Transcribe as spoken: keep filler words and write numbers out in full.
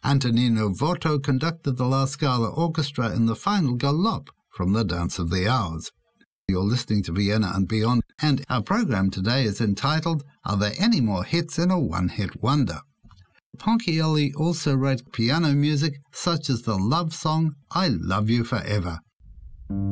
Antonino Voto conducted the La Scala Orchestra in the final galop from the Dance of the Hours. You're listening to Vienna and Beyond, and our program today is entitled, Are There Any More Hits in a One-Hit Wonder? Ponchielli also wrote piano music such as the love song I Love You Forever.